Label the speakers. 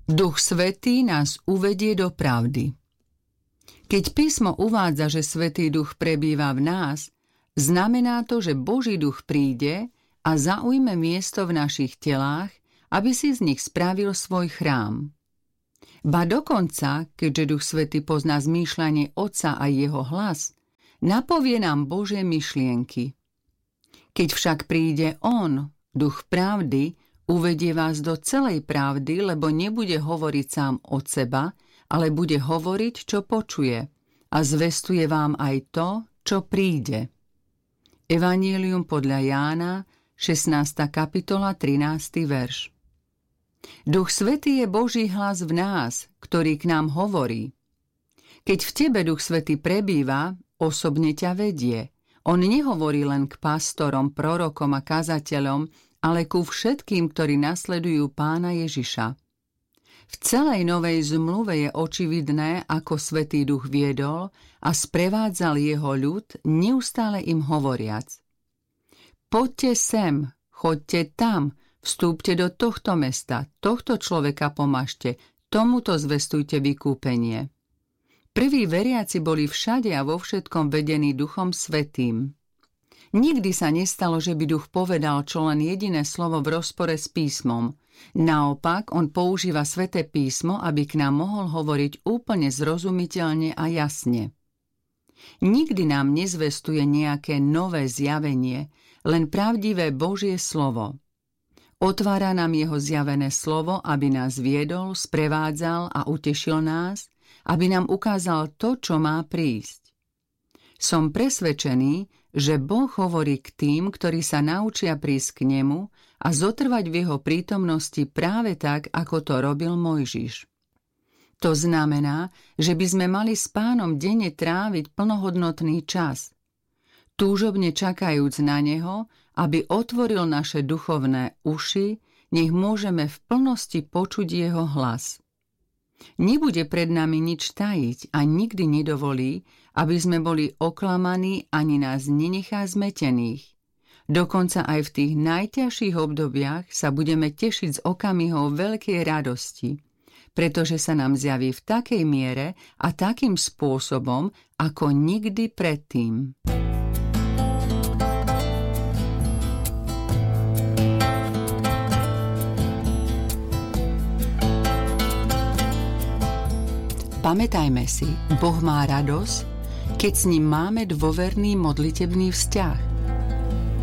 Speaker 1: Duch Svätý nás uvedie do pravdy. Keď písmo uvádza, že Svätý Duch prebýva v nás, znamená to, že Boží duch príde a zaujme miesto v našich telách, aby si z nich spravil svoj chrám. Ba dokonca, keďže Duch Svätý pozná zmýšľanie Otca a jeho hlas, napovie nám Božie myšlienky. Keď však príde On, Duch pravdy, uvedie vás do celej pravdy, lebo nebude hovoriť sám od seba, ale bude hovoriť, čo počuje a zvestuje vám aj to, čo príde. Evanjelium podľa Jána, 16. kapitola, 13. verš. Duch Svätý je Boží hlas v nás, ktorý k nám hovorí. Keď v tebe Duch Svätý prebýva, osobne ťa vedie. On nehovorí len k pastorom, prorokom a kazateľom, ale ku všetkým, ktorí nasledujú Pána Ježiša. V celej Novej zmluve je očividné, ako Svätý Duch viedol a sprevádzal jeho ľud, neustále im hovoriac: Poďte sem, choďte tam, vstúpte do tohto mesta, tohto človeka pomažte, tomuto zvestujte vykúpenie. Prví veriaci boli všade a vo všetkom vedení Duchom Svätým. Nikdy sa nestalo, že by Duch povedal čo len jediné slovo v rozpore s písmom. Naopak, on používa Sväté písmo, aby k nám mohol hovoriť úplne zrozumiteľne a jasne. Nikdy nám nezvestuje nejaké nové zjavenie, len pravdivé Božie slovo. Otvára nám jeho zjavené slovo, aby nás viedol, sprevádzal a utešil nás, aby nám ukázal to, čo má prísť. Som presvedčený, že Boh hovorí k tým, ktorí sa naučia prísť k nemu a zotrvať v jeho prítomnosti práve tak, ako to robil Mojžiš. To znamená, že by sme mali s Pánom denne tráviť plnohodnotný čas, túžobne čakajúc na neho, aby otvoril naše duchovné uši, nech môžeme v plnosti počuť jeho hlas. Nebude pred nami nič tajiť a nikdy nedovolí, aby sme boli oklamaní, ani nás nenechá zmetených. Dokonca aj v tých najťažších obdobiach sa budeme tešiť z okamihov veľkej radosti, pretože sa nám zjaví v takej miere a takým spôsobom, ako nikdy predtým. Pamätajme si, Boh má radosť, keď s ním máme dôverný modlitebný vzťah.